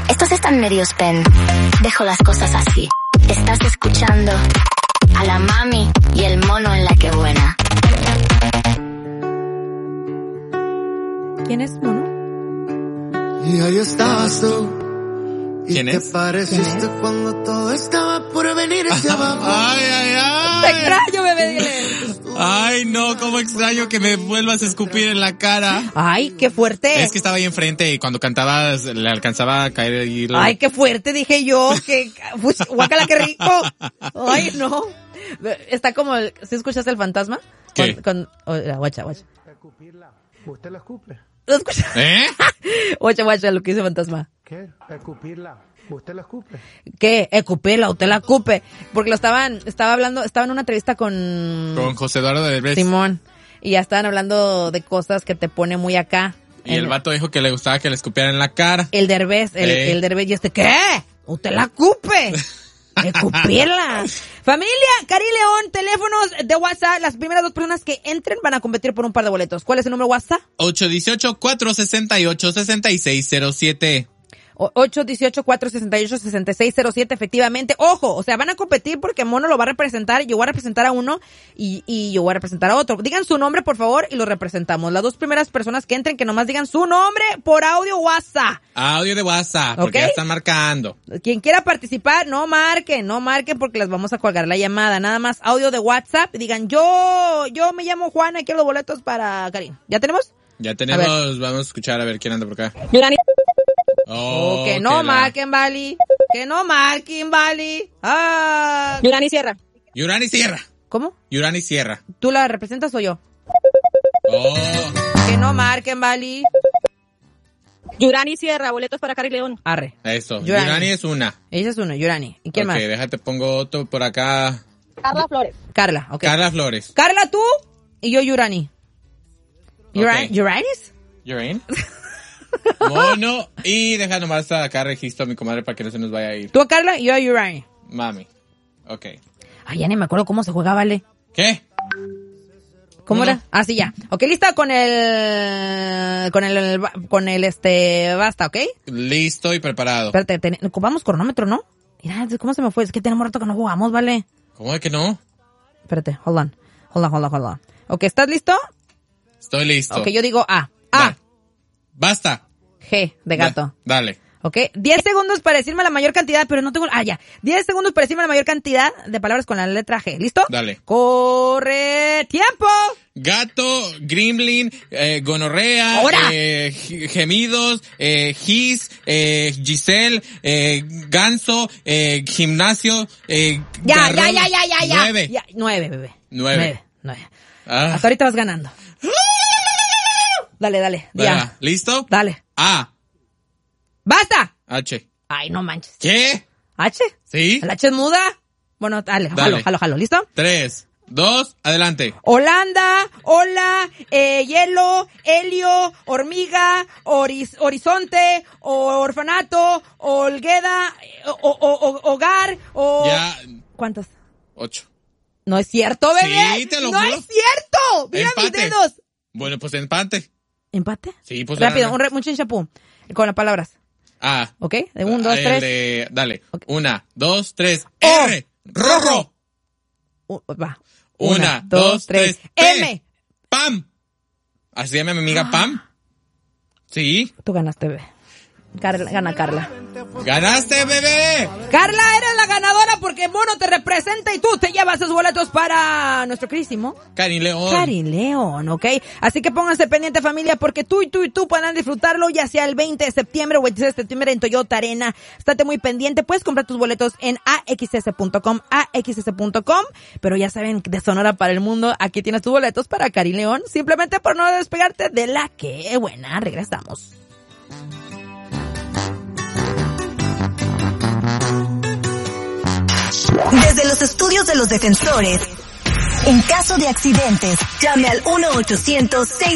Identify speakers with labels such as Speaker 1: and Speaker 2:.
Speaker 1: Estos están medios pen. Dejo las cosas así. Estás escuchando a la mami y el mono en la que buena.
Speaker 2: ¿Quién es mono?
Speaker 3: Y ahí estabas tú.
Speaker 4: ¿Quién es?
Speaker 3: Te pareciste cuando todo estaba por venir hacia abajo.
Speaker 4: Ay, ay, ay.
Speaker 2: Te extraño, bebé, dile.
Speaker 4: Ay, no, cómo extraño que me vuelvas a escupir en la cara.
Speaker 2: Ay, qué fuerte.
Speaker 4: Es que estaba ahí enfrente y cuando cantabas le alcanzaba a caer ahí.
Speaker 2: Ay, qué fuerte, dije yo. Que, pues, guácala, qué rico. Ay, no. Está como, ¿sí escuchaste el fantasma?
Speaker 4: ¿Qué?
Speaker 2: Guacha.
Speaker 5: Escupirla. ¿Usted la escupe?
Speaker 2: ¿Lo escuchas? Guacha, lo que dice fantasma.
Speaker 5: ¿Qué? Escupirla. ¿Usted la escupe?
Speaker 2: ¿Qué? Escupirla, usted la escupe. Porque estaba en una entrevista con
Speaker 4: José Eduardo Derbez.
Speaker 2: Simón. Y ya estaban hablando de cosas que te pone muy acá.
Speaker 4: Y el vato dijo que le gustaba que le escupieran en la cara.
Speaker 2: El Derbez, el Derbez, y ¿qué? Usted la escupe. Escupirla. Familia, Cari León, teléfonos de WhatsApp. Las primeras 2 personas que entren van a competir por un par de boletos. ¿Cuál es el número de WhatsApp?
Speaker 4: 818-468-6607.
Speaker 2: 818-468-6607, efectivamente. Ojo, o sea, van a competir porque Mono lo va a representar, yo voy a representar a uno y yo voy a representar a otro. Digan su nombre, por favor, y lo representamos. Las 2 primeras personas que entren, que nomás digan su nombre por audio WhatsApp.
Speaker 4: Audio de WhatsApp, porque
Speaker 2: ¿Ok?
Speaker 4: ya están marcando.
Speaker 2: Quien quiera participar, no marquen porque les vamos a colgar la llamada. Nada más audio de WhatsApp y digan, yo me llamo Juana y quiero los boletos para Karim. ¿Ya tenemos?
Speaker 4: Ya tenemos, vamos a escuchar a ver quién anda por acá.
Speaker 2: Yurani.
Speaker 4: Oh,
Speaker 2: que no marquen, Bali. Que no marquen, Bali. Ah.
Speaker 6: Yurani Sierra.
Speaker 4: Yurani Sierra.
Speaker 2: ¿Cómo?
Speaker 4: Yurani Sierra.
Speaker 2: ¿Tú la representas o yo?
Speaker 4: Oh.
Speaker 2: Que no marquen, Bali.
Speaker 6: Yurani Sierra, boletos para Cari León.
Speaker 2: Arre.
Speaker 4: Eso,
Speaker 2: Yurani.
Speaker 4: Yurani es una.
Speaker 2: Ella es una, Yurani. ¿Y quién más?
Speaker 4: Ok, déjate, pongo otro por acá.
Speaker 6: Carla Flores.
Speaker 2: Carla, ok.
Speaker 4: Carla Flores.
Speaker 2: Carla, tú y yo, Yurani.
Speaker 4: Ok.
Speaker 2: ¿Yuranis?
Speaker 4: Yurani. Mono. Y deja nomás acá registro a mi comadre para que no se nos vaya a ir.
Speaker 2: Tú a Carla y yo a Yurani.
Speaker 4: Mami. Ok.
Speaker 2: Ay, ya ni me acuerdo cómo se juega, vale.
Speaker 4: ¿Qué?
Speaker 2: ¿Cómo
Speaker 4: No.
Speaker 2: era? Ah, sí, ya. Ok, lista con el basta, ¿ok?
Speaker 4: Listo y preparado.
Speaker 2: Espérate, ocupamos cronómetro, ¿no? Mira, ¿cómo se me fue? Es que tenemos rato que no jugamos, ¿vale?
Speaker 4: ¿Cómo de que no?
Speaker 2: Espérate, hold on. Ok, ¿estás listo?
Speaker 4: Estoy listo.
Speaker 2: Ok, yo digo A.
Speaker 4: Basta.
Speaker 2: G, de gato.
Speaker 4: Dale.
Speaker 2: Ok, 10 segundos para decirme la mayor cantidad, pero no tengo... Ah, ya. 10 segundos para decirme la mayor cantidad de palabras con la letra G. ¿Listo?
Speaker 4: Dale.
Speaker 2: ¡Corre! ¡Tiempo!
Speaker 4: Gato, gremlin, gonorrea,
Speaker 2: ¡Ahora!
Speaker 4: gemidos, gis, Giselle, ganso, gimnasio,
Speaker 2: Ya.
Speaker 4: garrón. 9.
Speaker 2: Ya, 9, bebé.
Speaker 4: 9.
Speaker 2: 9.
Speaker 4: Ah.
Speaker 2: Hasta ahorita vas ganando. Dale. Ya.
Speaker 4: ¿Listo?
Speaker 2: Dale.
Speaker 4: A.
Speaker 2: ¡Basta!
Speaker 4: H.
Speaker 2: Ay, no manches.
Speaker 4: ¿Qué?
Speaker 2: ¿H?
Speaker 4: ¿Sí?
Speaker 2: ¿El H es muda? Bueno, dale. Jalo. ¿Listo?
Speaker 4: 3, 2, adelante.
Speaker 2: Holanda, hola, hielo, helio, hormiga, horizonte, orfanato, holgueda, hogar,
Speaker 4: Ya.
Speaker 2: ¿Cuántos?
Speaker 4: 8.
Speaker 2: No es cierto, bebé.
Speaker 4: Sí, te lo
Speaker 2: ¡No
Speaker 4: juro.
Speaker 2: es cierto! ¡Mira mis
Speaker 4: Empate.
Speaker 2: dedos!
Speaker 4: Bueno, pues empate.
Speaker 2: ¿Empate?
Speaker 4: Sí, pues.
Speaker 2: Rápido,
Speaker 4: gana.
Speaker 2: un chinchapú. Con las palabras.
Speaker 4: A.
Speaker 2: ¿Ok? De 1, 2, 3.
Speaker 4: Dale.
Speaker 2: Ok.
Speaker 4: 1, 2, 3.
Speaker 2: O.
Speaker 4: R. Rojo.
Speaker 2: Va.
Speaker 4: 1, 2, 3.
Speaker 2: M.
Speaker 4: Pam. ¿Así se llama mi amiga Pam? Sí.
Speaker 2: Tú ganaste, bebé. Gana Carla.
Speaker 4: ¡Ganaste, bebé!
Speaker 2: Carla, eres la ganadora porque Mono te representa y tú te llevas esos boletos para nuestro querísimo
Speaker 4: Cari León.
Speaker 2: Cari León, ¿ok? Así que pónganse pendiente, familia, porque tú podrán disfrutarlo ya sea el 20 de septiembre o 26 de septiembre en Toyota Arena. Estate muy pendiente. Puedes comprar tus boletos en axs.com, pero ya saben, de Sonora para el mundo, aquí tienes tus boletos para Cari León, simplemente por no despegarte de la que buena. Regresamos.
Speaker 7: Desde los estudios de los defensores, en caso de accidentes, llame al 1-800-6